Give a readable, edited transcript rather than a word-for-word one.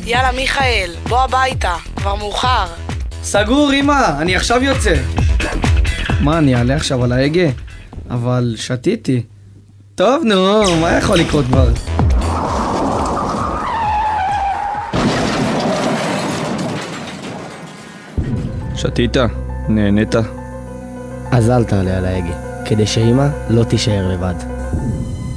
יאללה מיכאל, בוא הביתה, כבר מאוחר. סגור אמא, אני עכשיו יוצא. מה, אני אעלה עכשיו על ההגה? אבל שתיתי. טוב נו, מה יכול לקרות כבר? שתית? נהנית? אז אל תעלה על ההגה, כדי שאמא לא תישאר לבד.